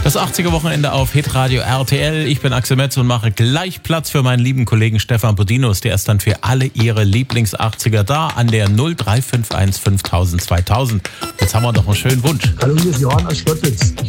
Das 80er-Wochenende auf Hitradio RTL. Ich bin Axel Metz und mache gleich Platz für meinen lieben Kollegen Stefan Budinus. Der ist dann für alle ihre Lieblings-80er da an der 0351 5000 2000. Jetzt haben wir noch einen schönen Wunsch. Hallo, hier ist Johann aus Schlottwitz.